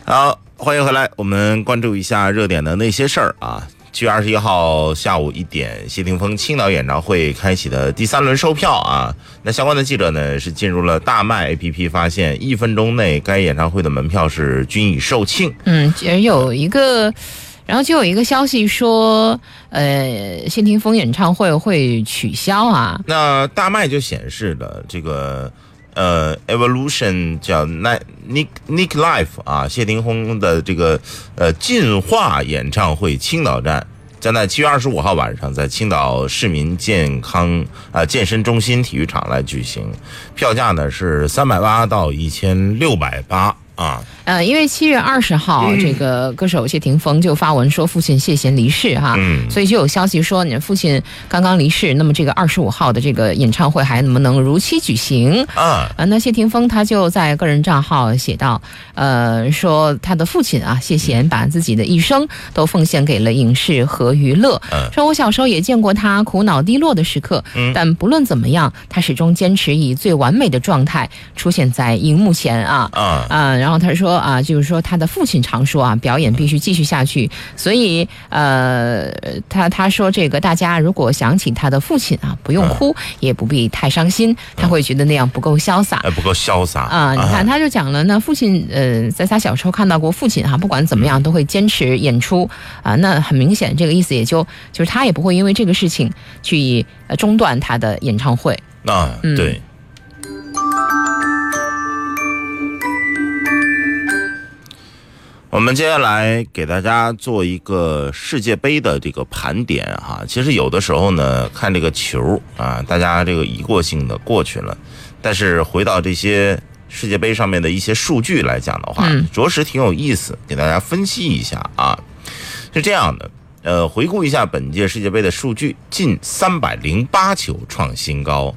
好，欢迎回来，我们关注一下热点的那些事儿啊。7月21号下午1点，谢霆锋青岛演唱会开启的第3轮售票啊。那相关的记者呢是进入了大麦 APP， 发现1分钟内该演唱会的门票是均已售罄。 然后就有一个消息说，谢霆锋演唱会会取消啊。 那大麦就显示了这个Evolution 叫 Nick Live 啊，谢霆锋的这个进化演唱会青岛站将在7月25号晚上在青岛市民健身中心体育场来举行，票价呢是380到1680啊。 因为7月20号，这个歌手谢霆锋就发文说父亲谢贤离世哈，所以就有消息说你父亲刚刚离世，那么这个25号的这个演唱会还能不能如期举行那谢霆锋他就在个人账号写道，说他的父亲啊谢贤把自己的一生都奉献给了影视和娱乐，说我小时候也见过他苦恼低落的时刻，但不论怎么样，他始终坚持以最完美的状态出现在荧幕前然后他说就是说他的父亲常说表演必须继续下去，所以他说这个大家如果想起他的父亲不用哭，也不必太伤心，他会觉得那样不够潇洒， 不够潇洒你看他就讲了，那父亲在他小时候看到过父亲不管怎么样都会坚持演出那很明显这个意思也就是他也不会因为这个事情去中断他的演唱会对。我们接下来给大家做一个世界杯的这个盘点其实有的时候呢，看这个球大家这个一过性的过去了，但是回到这些世界杯上面的一些数据来讲的话，着实挺有意思，给大家分析一下是这样的，回顾一下本届世界杯的数据，进308球创新高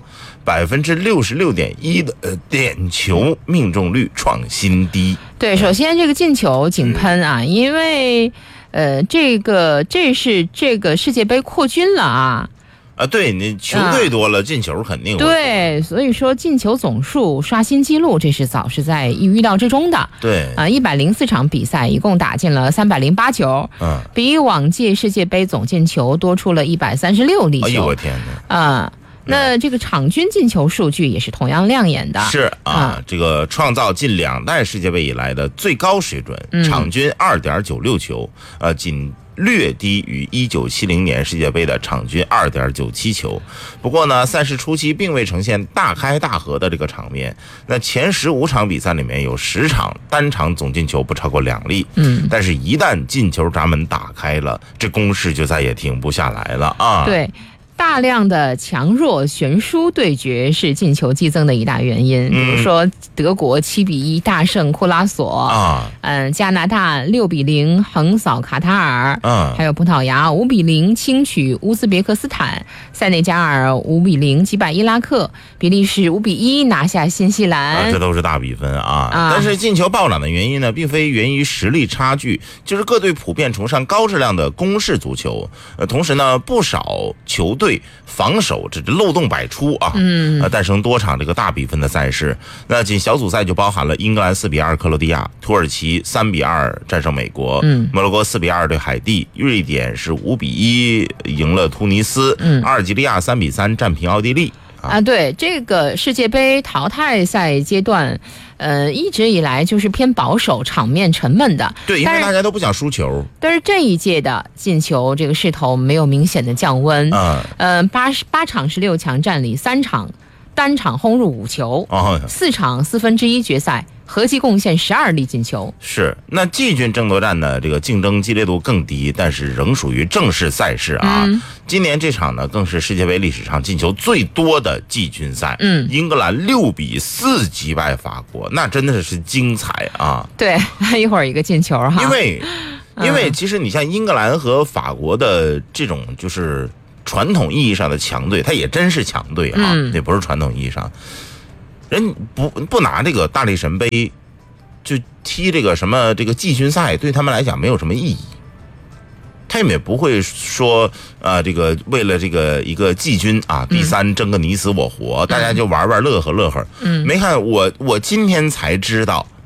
，66.1%的点球命中率创新低。 对，首先这个进球井喷因为这是这个世界杯扩军了对，你球队多了，进球肯定会对，所以说进球总数刷新纪录，这是早是在预料之中的。 对 104场比赛，一共打进了308球，比往届世界杯总进球多出了136粒球。 哎呦我天哪！ 那这个场均进球数据也是同样亮眼的。 是这个创造近2代世界杯以来的最高水准，场均2.96球，仅略低于1970年世界杯的场均2.97球。不过呢，赛事初期并未呈现大开大合的这个场面。那前15场比赛里面有10场单场总进球不超过2粒。但是一旦进球闸门打开了，这攻势就再也停不下来了对。大量的强弱悬殊对决是进球激增的一大原因，比如说德国7-1大胜库拉索加拿大6-0横扫卡塔尔还有葡萄牙5-0轻取乌兹别克斯坦，塞内加尔5-0击败伊拉克，比利时5-1拿下新西兰， 这都是大比分但是进球暴涨的原因呢，并非源于实力差距，就是各队普遍崇尚高质量的攻势足球，同时呢，不少球队防守这漏洞百出诞生多场这个大比分的赛事。那仅小组赛就包含了英格兰4-2克罗地亚，土耳其3-2战胜美国，摩洛哥4-2对海地，瑞典是5-1赢了突尼斯，阿尔及利亚3-3战平奥地利。 对，这个世界杯淘汰赛阶段一直以来就是偏保守，场面沉闷的。 对，因为大家都不想输球。但是这一届的进球这个势头没有明显的降温。8场16强战里3场单场轰入5球，4场1/4决赛合计贡献12粒进球。 是，那季军争夺战呢，这个竞争激烈度更低，但是仍属于正式赛事今年这场呢，更是世界杯历史上进球最多的季军赛。英格兰6-4击败法国，那真的是精彩对，一会儿一个进球因为其实你像英格兰和法国的这种就是传统意义上的强队，它也真是强队也不是传统意义上。人不拿这个大力神杯就踢这个什么这个季军赛，对他们来讲没有什么意义。他们也不会说这个为了这个一个季军第3争个你死我活，大家就玩玩乐呵乐呵。没看我今天才知道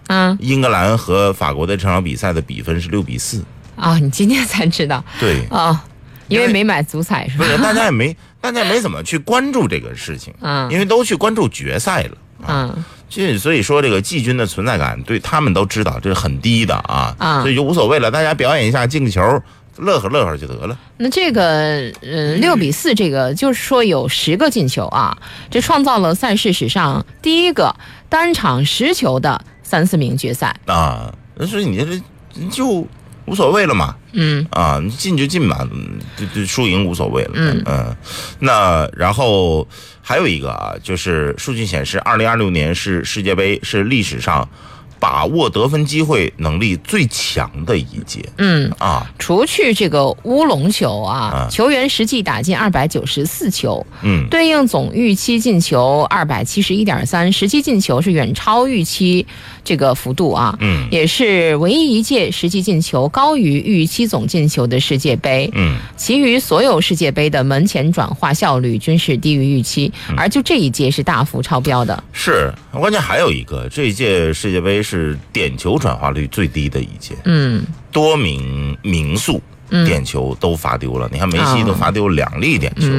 英格兰和法国的这场比赛的比分是6-4。 啊，你今天才知道？ 对啊，因为没买足彩是吧？ 不是，大家也没怎么去关注这个事情，因为都去关注决赛了，所以说这个季军的存在感对他们都知道这是很低的所以就无所谓了，大家表演一下进个球，乐呵乐呵就得了。 那这个6-4，这个就是说有10个进球啊，这创造了赛事史上第一个单场10球的3、4名决赛啊。所以你这就无所谓了嘛，你进就进嘛，就输赢无所谓了，那然后还有一个就是数据显示，2026年是世界杯是历史上把握得分机会能力最强的一届， 除去这个乌龙球球员实际打进294球，对应总预期进球271.3，实际进球是远超预期这个幅度也是唯一一届实际进球高于预期总进球的世界杯，其余所有世界杯的门前转化效率均是低于预期，而就这一届是大幅超标的。 是，关键还有一个，这一届世界杯是点球转化率最低的一届，多名名宿点球都罚丢了，你看梅西都罚丢2粒点球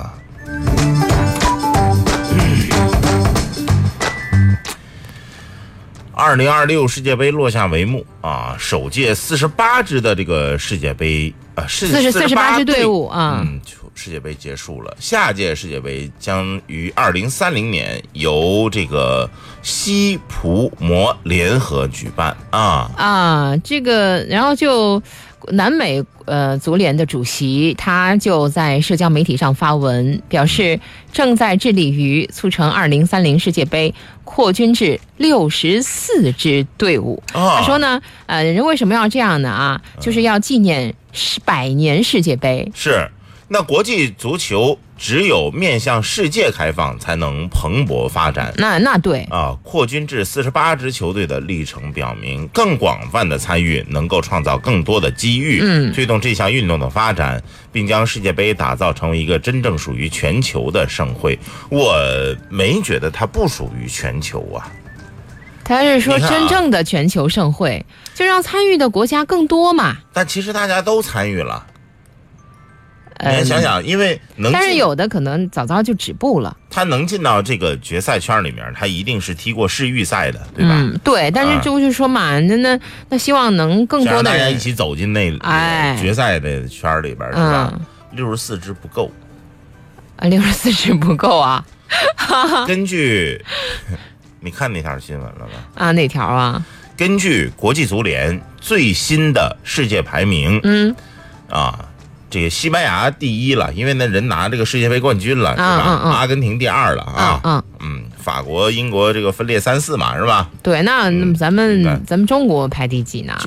2026世界杯落下帷幕首届48支的这个世界杯 48支队伍世界杯结束了，下届世界杯将于2030年由这个西葡摩联合举办这个然后就南美足联的主席他就在社交媒体上发文表示，正在致力于促成2030世界杯扩军至64支队伍。他说呢，人为什么要这样呢就是要纪念100年世界杯。 是，那国际足球只有面向世界开放，才能蓬勃发展。 那对扩军至48支球队的历程表明，更广泛的参与能够创造更多的机遇，推动这项运动的发展，并将世界杯打造成为一个真正属于全球的盛会。我没觉得它不属于全球他是说真正的全球盛会，就让参与的国家更多嘛。 但其实大家都参与了。你想想，因为但是有的可能早早就止步了。 他能进到这个决赛圈里面，他一定是踢过世预赛的，对吧？ 对。但是就是说嘛，那希望能更多的人大家一起走进那决赛的圈里边，是吧？64支不够 ，64支不够根据你看那条新闻了吧？ 哪条根据国际足联最新的世界排名，这个西班牙第一了，因为那人拿这个世界杯冠军了，是吧？阿根廷第2了法国、英国这个分列3、4嘛，是吧？ 对，那么咱们中国排第几呢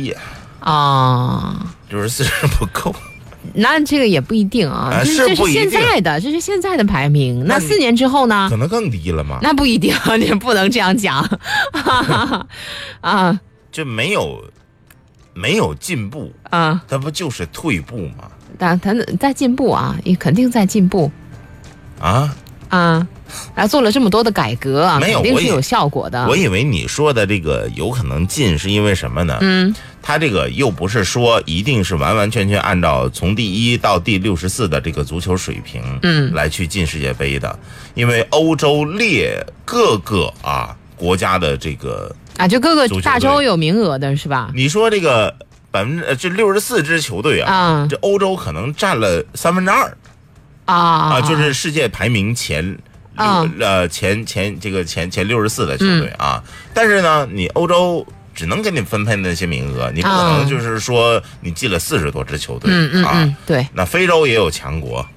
？91，64不够。 那这个也不一定是不一定， 这是现在的排名。那4年之后呢？ 可能更低了吗？ 那不一定，你不能这样讲就没有进步它不就是退步吗？ 他在进步也肯定在进步做了这么多的改革没有， 肯定是有效果的。 我以为你说的这个有可能进是因为什么呢？他这个又不是说一定是完完全全按照从第1到第64的这个足球水平来去进世界杯的，因为欧洲列各个国家的这个就各个大洲有名额的是吧？ 你说这个这64支球队这欧洲可能占了2/3就是世界排名前64的球队但是呢，你欧洲只能给你分配那些名额，你不可能就是说你进了40多支球队对。 那非洲也有强国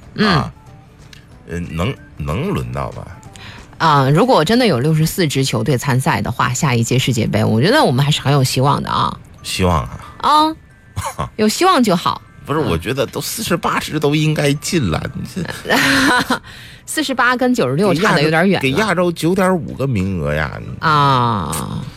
能轮到吧？ 如果真的有64支球队参赛的话，下一届世界杯，我觉得我们还是很有希望的希望有希望就好。 不是，我觉得都48支都应该进了。 48跟96差的有点远了， 给亚洲9.5个名额呀。